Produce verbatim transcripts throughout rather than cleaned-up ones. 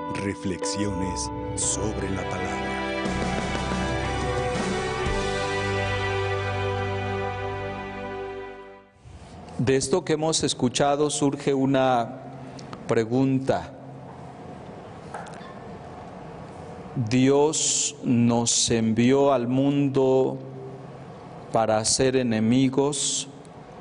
Reflexiones sobre la palabra. De esto que hemos escuchado surge una pregunta. ¿Dios nos envió al mundo para ser enemigos?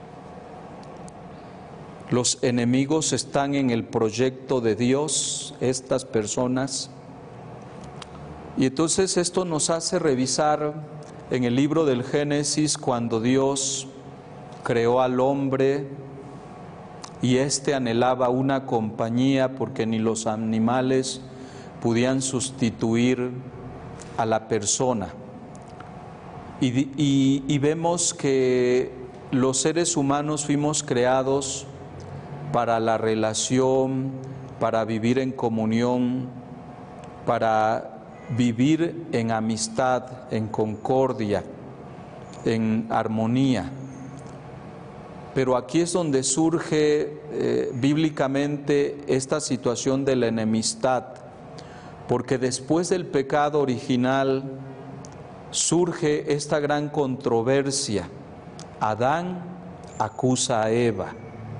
¿Los enemigos están en el proyecto de Dios, estas personas? Y entonces esto nos hace revisar en el libro del Génesis, cuando Dios creó al hombre y éste anhelaba una compañía porque ni los animales podían sustituir a la persona. Y, y, y vemos que los seres humanos fuimos creados para la relación, para vivir en comunión, para vivir en amistad, en concordia, en armonía. Pero aquí es donde surge eh, bíblicamente esta situación de la enemistad, porque después del pecado original surge esta gran controversia. Adán acusa a Eva,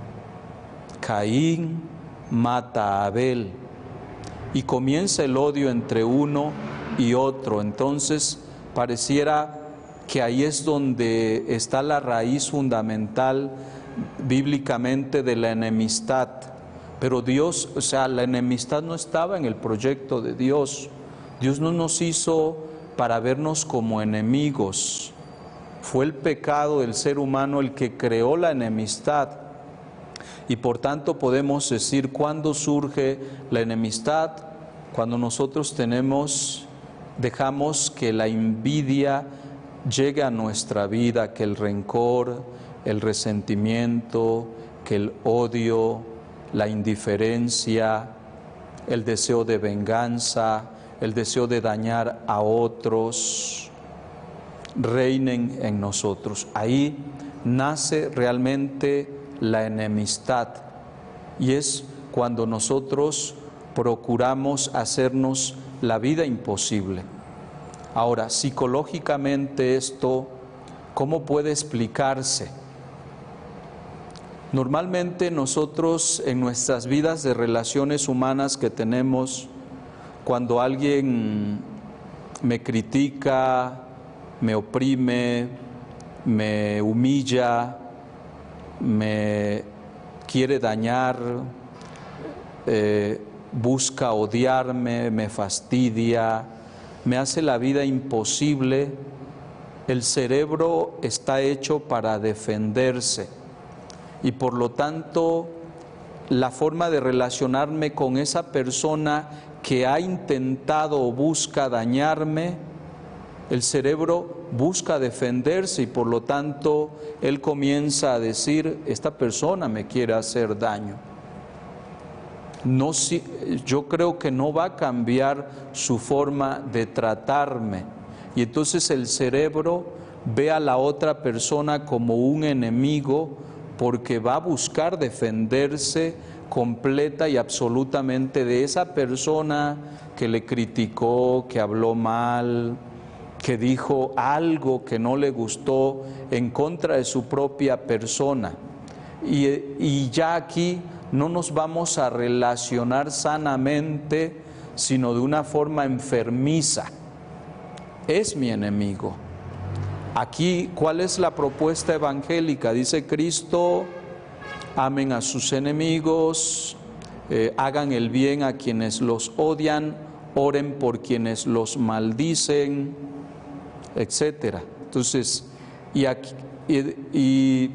Caín mata a Abel y comienza el odio entre uno y otro. Entonces pareciera que ahí es donde está la raíz fundamental bíblicamente de la enemistad. Pero Dios, o sea, la enemistad no estaba en el proyecto de Dios. Dios no nos hizo para vernos como enemigos. Fue el pecado del ser humano el que creó la enemistad. Y por tanto podemos decir, ¿cuándo surge la enemistad? Cuando nosotros tenemos, dejamos que la envidia llegue a nuestra vida, que el rencor, el resentimiento, que el odio, la indiferencia, el deseo de venganza, el deseo de dañar a otros, reinen en nosotros. Ahí nace realmente la enemistad, y es cuando nosotros procuramos hacernos la vida imposible. Ahora, psicológicamente esto, ¿cómo puede explicarse? Normalmente nosotros en nuestras vidas de relaciones humanas que tenemos, cuando alguien me critica, me oprime, me humilla, me quiere dañar, eh, busca odiarme, me fastidia, me hace la vida imposible, el cerebro está hecho para defenderse y por lo tanto la forma de relacionarme con esa persona que ha intentado o busca dañarme, el cerebro busca defenderse y por lo tanto él comienza a decir, esta persona me quiere hacer daño. No, yo creo que no va a cambiar su forma de tratarme. Y entonces el cerebro ve a la otra persona como un enemigo porque va a buscar defenderse completa y absolutamente de esa persona que le criticó, que habló mal, que dijo algo que no le gustó en contra de su propia persona. Y, y ya aquí no nos vamos a relacionar sanamente, sino de una forma enfermiza. Es mi enemigo. Aquí, ¿cuál es la propuesta evangélica? Dice Cristo, amen a sus enemigos, eh, hagan el bien a quienes los odian, oren por quienes los maldicen, etcétera. Entonces, y aquí, y, y,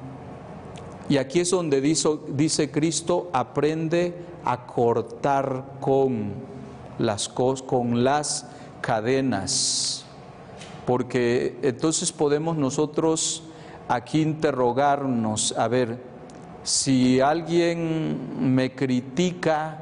y aquí es donde dice, dice Cristo, aprende a cortar con las, con las cadenas, porque entonces podemos nosotros aquí interrogarnos, a ver, si alguien me critica,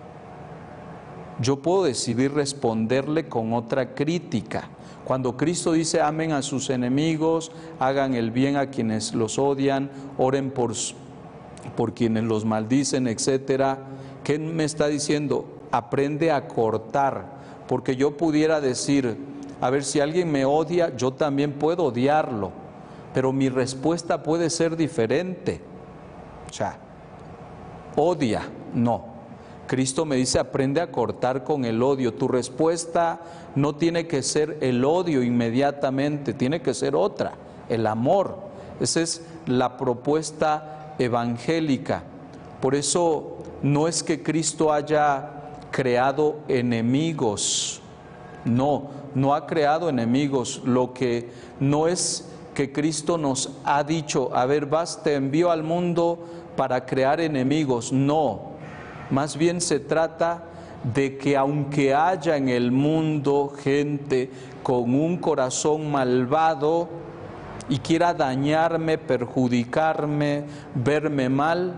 yo puedo decidir responderle con otra crítica. Cuando Cristo dice amen a sus enemigos, hagan el bien a quienes los odian, oren por, por quienes los maldicen, etcétera, ¿qué me está diciendo? aprende a cortar, porque yo pudiera decir, a ver, si alguien me odia, yo también puedo odiarlo, pero mi respuesta puede ser diferente. O sea, odia, no. Cristo me dice, aprende a cortar con el odio. Tu respuesta no tiene que ser el odio inmediatamente, tiene que ser otra, el amor. Esa es la propuesta evangélica. Por eso no es que Cristo haya creado enemigos, no, no ha creado enemigos. Lo que no es que Cristo nos ha dicho, a ver, vas, te envío al mundo para crear enemigos, no. Más bien se trata de que aunque haya en el mundo gente con un corazón malvado y quiera dañarme, perjudicarme, verme mal,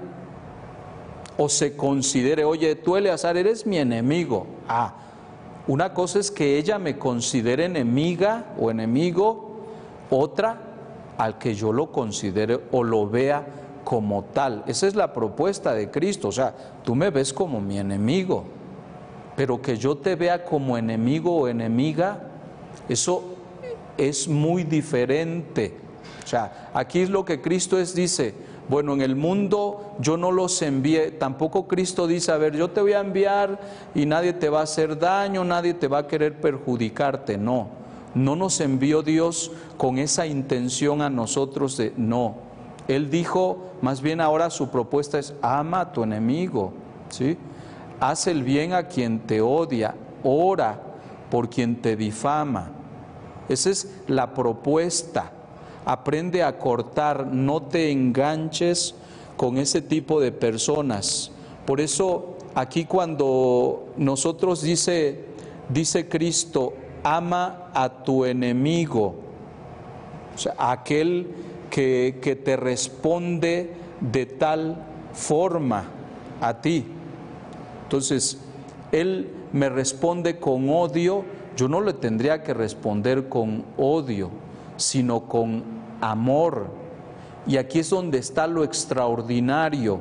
o se considere, oye, tú Eleazar eres mi enemigo. Ah, una cosa es que ella me considere enemiga o enemigo, otra al que yo lo considere o lo vea como tal. Esa es la propuesta de Cristo. O sea, tú me ves como mi enemigo, pero que yo te vea como enemigo o enemiga, eso es muy diferente. O sea, aquí es lo que Cristo es, dice, bueno, en el mundo yo no los envié. Tampoco Cristo dice, a ver, yo te voy a enviar y nadie te va a hacer daño, nadie te va a querer perjudicarte. No, no nos envió Dios con esa intención a nosotros de, no. Él dijo, más bien ahora su propuesta es, ama a tu enemigo, ¿sí? Haz el bien a quien te odia, ora por quien te difama. Esa es la propuesta. Aprende a cortar, no te enganches con ese tipo de personas. Por eso aquí cuando nosotros dice, dice Cristo, ama a tu enemigo, o sea, aquel que, que te responde de tal forma a ti. Entonces, Él me responde con odio, yo no le tendría que responder con odio, sino con amor. Y aquí es donde está lo extraordinario.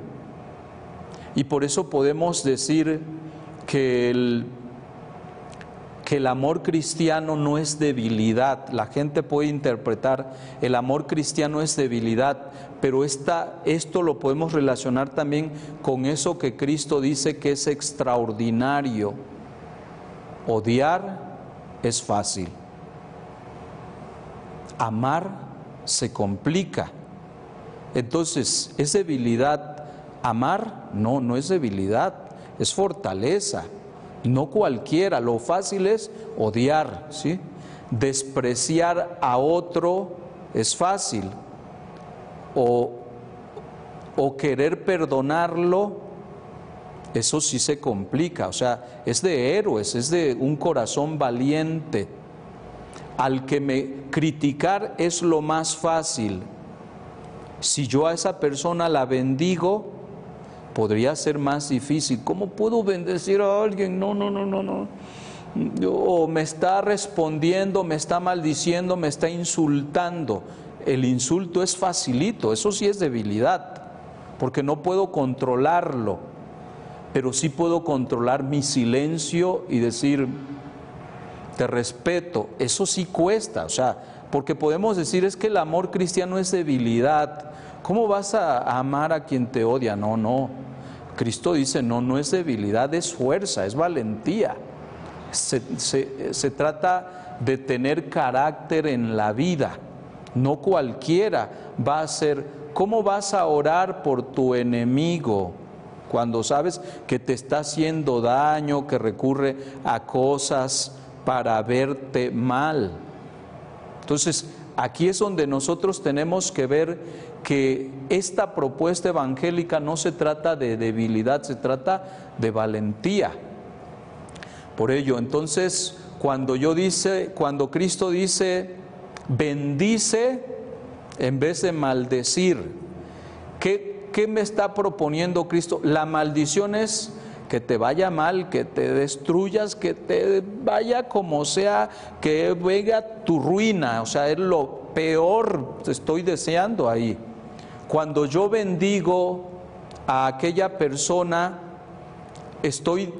Y por eso podemos decir que el, que el amor cristiano no es debilidad. La gente puede interpretar, el amor cristiano es debilidad, pero esta, esto lo podemos relacionar también con eso que Cristo dice que es extraordinario. Odiar es fácil. Amar se complica. Entonces, ¿es debilidad amar? No, no es debilidad, es fortaleza. No cualquiera, lo fácil es odiar, ¿sí? Despreciar a otro es fácil. O, o querer perdonarlo, eso sí se complica. O sea, es de héroes, es de un corazón valiente. Al que me criticar es lo más fácil. Si yo a esa persona la bendigo, podría ser más difícil. ¿Cómo puedo bendecir a alguien? No, no, no, no, no. O me está respondiendo, me está maldiciendo, me está insultando. El insulto es facilito, eso sí es debilidad, porque no puedo controlarlo, pero sí puedo controlar mi silencio y decir, te respeto. Eso sí cuesta, o sea, porque podemos decir es que el amor cristiano es debilidad. ¿Cómo vas a amar a quien te odia? No, no. Cristo dice, no, no es debilidad, es fuerza, es valentía. Se, se, se trata de tener carácter en la vida. No cualquiera va a ser. ¿Cómo vas a orar por tu enemigo cuando sabes que te está haciendo daño, que recurre a cosas para verte mal? Entonces, aquí es donde nosotros tenemos que ver que esta propuesta evangélica no se trata de debilidad, se trata de valentía. Por ello, entonces, cuando yo dice, cuando Cristo dice, bendice en vez de maldecir, ¿qué, qué me está proponiendo Cristo? La maldición es que te vaya mal, que te destruyas, que te vaya como sea, que venga tu ruina, o sea, es lo peor que estoy deseando ahí. Cuando yo bendigo a aquella persona, estoy